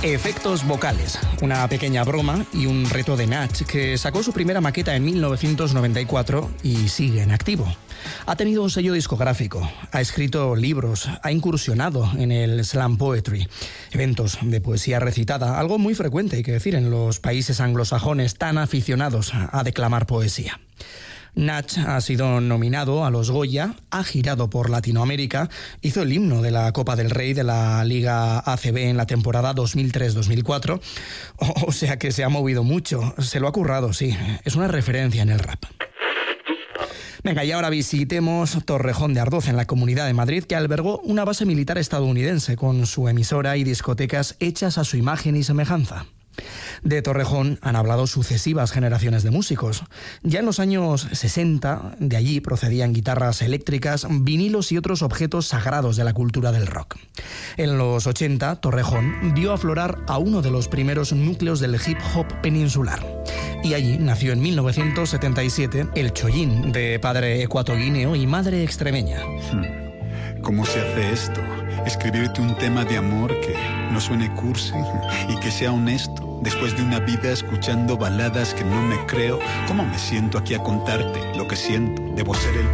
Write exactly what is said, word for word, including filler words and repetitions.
Efectos vocales, una pequeña broma y un reto de Nach, que sacó su primera maqueta en mil novecientos noventa y cuatro y sigue en activo. Ha tenido un sello discográfico, ha escrito libros, ha incursionado en el slam poetry, eventos de poesía recitada, algo muy frecuente, hay que decir, en los países anglosajones tan aficionados a declamar poesía. Nach ha sido nominado a los Goya, ha girado por Latinoamérica, hizo el himno de la Copa del Rey de la Liga A C B en la temporada dos mil tres dos mil cuatro, o, o sea que se ha movido mucho, se lo ha currado, sí, es una referencia en el rap. Venga, y ahora visitemos Torrejón de Ardoz, en la Comunidad de Madrid, que albergó una base militar estadounidense con su emisora y discotecas hechas a su imagen y semejanza. De Torrejón han hablado sucesivas generaciones de músicos. Ya en los años sesenta, de allí procedían guitarras eléctricas, vinilos y otros objetos sagrados de la cultura del rock. En los ochenta, Torrejón dio a aflorar a uno de los primeros núcleos del hip hop peninsular. Y allí nació en mil novecientos setenta y siete el Chollín, de padre ecuatoguineo y madre extremeña. ¿Cómo se hace esto? Escribirte un tema de amor que no suene cursi y que sea honesto. Después de una vida escuchando baladas que no me creo, ¿cómo me siento aquí a contarte lo que siento? Debo ser el